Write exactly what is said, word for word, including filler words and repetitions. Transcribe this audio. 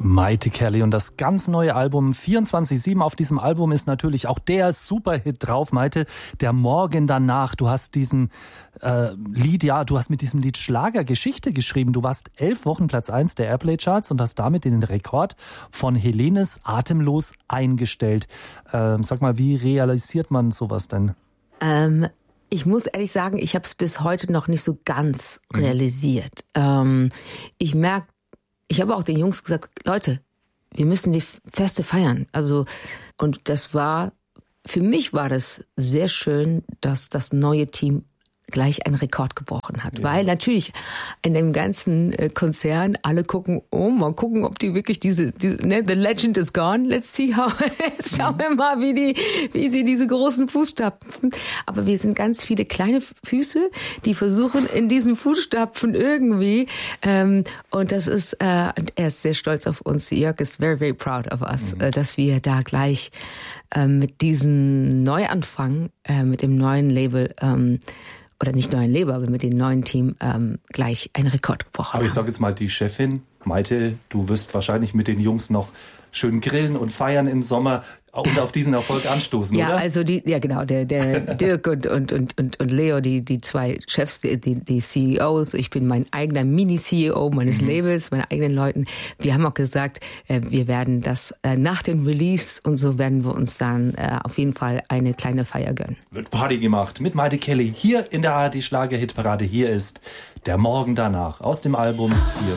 Maite Kelly und das ganz neue Album vierundzwanzig sieben. Auf diesem Album ist natürlich auch der Superhit drauf, Maite, der Morgen danach. Du hast diesen äh, Lied, ja, du hast mit diesem Lied Schlagergeschichte geschrieben. Du warst elf Wochen Platz eins der Airplay-Charts und hast damit den Rekord von Helenes Atemlos eingestellt. Ähm, sag mal, wie realisiert man sowas denn? Ähm, ich muss ehrlich sagen, ich habe es bis heute noch nicht so ganz realisiert. Mhm. Ähm, ich merke, Ich habe auch den Jungs gesagt, Leute, wir müssen die Feste feiern. Also, und das war, für mich war das sehr schön, dass das neue Team gleich einen Rekord gebrochen hat. Ja. Weil natürlich in dem ganzen Konzern alle gucken, oh, mal gucken, ob die wirklich diese, diese ne, the legend is gone, let's see how, jetzt schauen wir mal, wie die, wie sie diese großen Fußstapfen, aber wir sind ganz viele kleine Füße, die versuchen in diesen Fußstapfen irgendwie, ähm, und das ist, äh, er ist sehr stolz auf uns, Jörg ist very, very proud of us, mhm. äh, dass wir da gleich äh, mit diesem Neuanfang, äh, mit dem neuen Label, ähm, oder nicht neuen Label, aber mit dem neuen Team ähm, gleich einen Rekord gebrochen haben. Aber ich sage jetzt mal, die Chefin, Maite, du wirst wahrscheinlich mit den Jungs noch schön grillen und feiern im Sommer und auf diesen Erfolg anstoßen, ja, oder? Ja, also die, ja genau, der, der Dirk und, und, und, und, und Leo, die, die zwei Chefs, die, die, die C E Os, ich bin mein eigener Mini-C E O meines mhm. Labels, meine eigenen Leuten. Wir haben auch gesagt, äh, wir werden das äh, nach dem Release und so werden wir uns dann äh, auf jeden Fall eine kleine Feier gönnen. Wird Party gemacht mit Maite Kelly hier in der A R D Schlager-Hitparade. Hier ist Der Morgen danach aus dem Album